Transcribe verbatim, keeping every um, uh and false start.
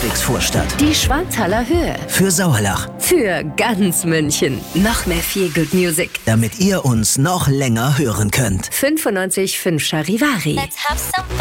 Ludwigsvorstadt. Die Schwanthaler Höhe. Für Sauerlach. Für ganz München. Noch mehr Feel Good Music. Damit ihr uns noch länger hören könnt. fünfundneunzig Komma fünf Charivari. Let's have some